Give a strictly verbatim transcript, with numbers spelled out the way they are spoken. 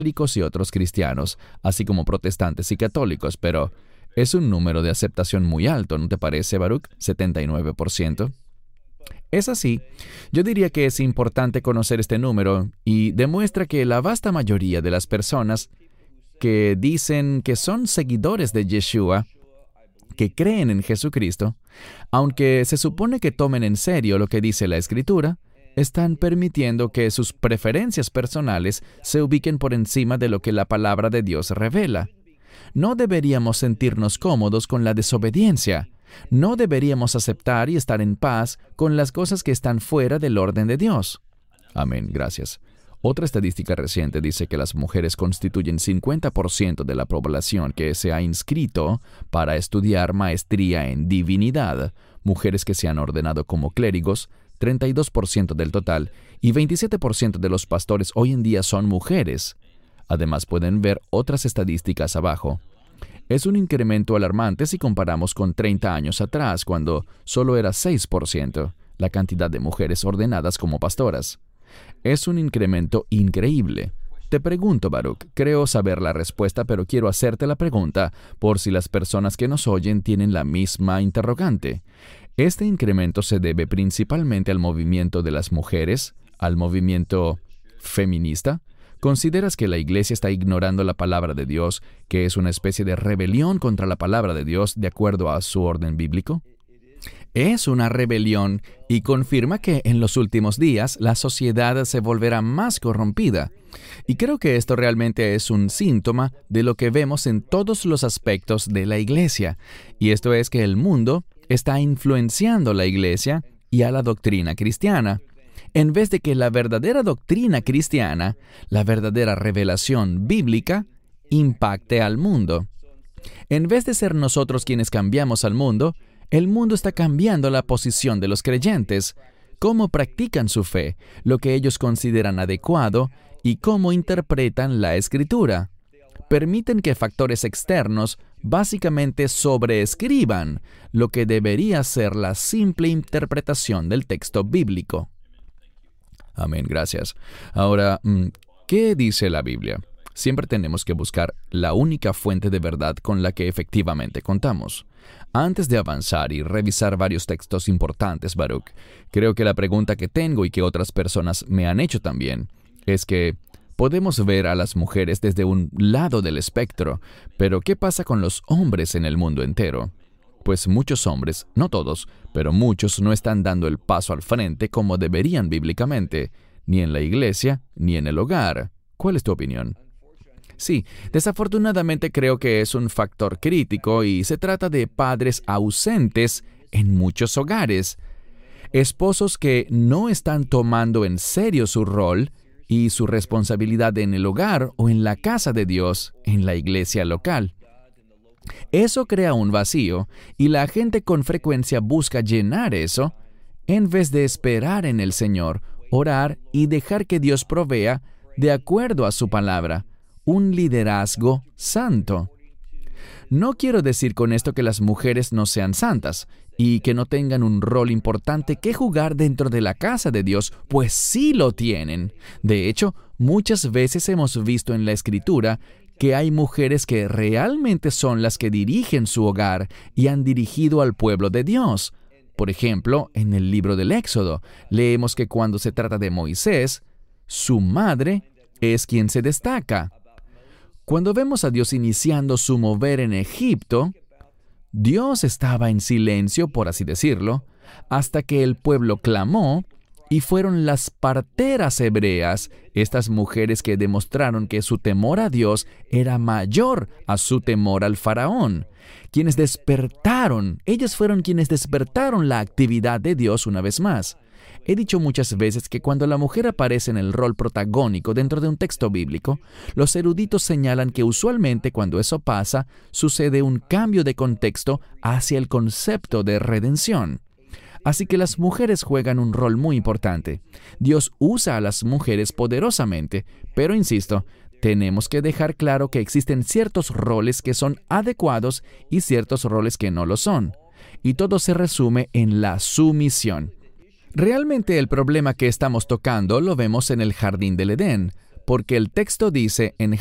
y otros cristianos, así como protestantes y católicos, pero es un número de aceptación muy alto, ¿no te parece, Baruch? setenta y nueve por ciento. Es así. Yo diría que es importante conocer este número y demuestra que la vasta mayoría de las personas que dicen que son seguidores de Yeshua, que creen en Jesucristo, aunque se supone que tomen en serio lo que dice la Escritura, están permitiendo que sus preferencias personales se ubiquen por encima de lo que la palabra de Dios revela. No deberíamos sentirnos cómodos con la desobediencia. No deberíamos aceptar y estar en paz con las cosas que están fuera del orden de Dios. Amén, gracias. Otra estadística reciente dice que las mujeres constituyen cincuenta por ciento de la población que se ha inscrito para estudiar maestría en divinidad, mujeres que se han ordenado como clérigos, treinta y dos por ciento del total, y veintisiete por ciento de los pastores hoy en día son mujeres. Además, pueden ver otras estadísticas abajo. Es un incremento alarmante si comparamos con treinta años atrás, cuando solo era seis por ciento la cantidad de mujeres ordenadas como pastoras. Es un incremento increíble. Te pregunto, Baruch, creo saber la respuesta, pero quiero hacerte la pregunta por si las personas que nos oyen tienen la misma interrogante. ¿Este incremento se debe principalmente al movimiento de las mujeres, al movimiento feminista? ¿Consideras que la Iglesia está ignorando la palabra de Dios, que es una especie de rebelión contra la palabra de Dios de acuerdo a su orden bíblico? Es una rebelión y confirma que en los últimos días la sociedad se volverá más corrompida. Y creo que esto realmente es un síntoma de lo que vemos en todos los aspectos de la Iglesia. Y esto es que el mundo está influenciando la Iglesia y a la doctrina cristiana. En vez de que la verdadera doctrina cristiana, la verdadera revelación bíblica, impacte al mundo. En vez de ser nosotros quienes cambiamos al mundo, el mundo está cambiando la posición de los creyentes, cómo practican su fe, lo que ellos consideran adecuado y cómo interpretan la Escritura. Permiten que factores externos básicamente sobreescriban lo que debería ser la simple interpretación del texto bíblico. Amén, gracias. Ahora, ¿qué dice la Biblia? Siempre tenemos que buscar la única fuente de verdad con la que efectivamente contamos. Antes de avanzar y revisar varios textos importantes, Baruch, creo que la pregunta que tengo y que otras personas me han hecho también es que podemos ver a las mujeres desde un lado del espectro, pero ¿qué pasa con los hombres en el mundo entero? Pues muchos hombres, no todos, pero muchos no están dando el paso al frente como deberían bíblicamente, ni en la iglesia, ni en el hogar. ¿Cuál es tu opinión? Sí, desafortunadamente creo que es un factor crítico y se trata de padres ausentes en muchos hogares. Esposos que no están tomando en serio su rol y su responsabilidad en el hogar o en la casa de Dios, en la iglesia local. Eso crea un vacío y la gente con frecuencia busca llenar eso en vez de esperar en el Señor, orar y dejar que Dios provea, de acuerdo a su palabra, un liderazgo santo. No quiero decir con esto que las mujeres no sean santas y que no tengan un rol importante que jugar dentro de la casa de Dios, pues sí lo tienen. De hecho, muchas veces hemos visto en la Escritura que hay mujeres que realmente son las que dirigen su hogar y han dirigido al pueblo de Dios. Por ejemplo, en el libro del Éxodo, leemos que cuando se trata de Moisés, su madre es quien se destaca. Cuando vemos a Dios iniciando su mover en Egipto, Dios estaba en silencio, por así decirlo, hasta que el pueblo clamó, y fueron las parteras hebreas, estas mujeres que demostraron que su temor a Dios era mayor a su temor al faraón, quienes despertaron, ellas fueron quienes despertaron la actividad de Dios una vez más. He dicho muchas veces que cuando la mujer aparece en el rol protagónico dentro de un texto bíblico, los eruditos señalan que usualmente cuando eso pasa, sucede un cambio de contexto hacia el concepto de redención. Así que las mujeres juegan un rol muy importante. Dios usa a las mujeres poderosamente, pero insisto, tenemos que dejar claro que existen ciertos roles que son adecuados y ciertos roles que no lo son. Y todo se resume en la sumisión. Realmente el problema que estamos tocando lo vemos en el jardín del Edén. porque el texto dice en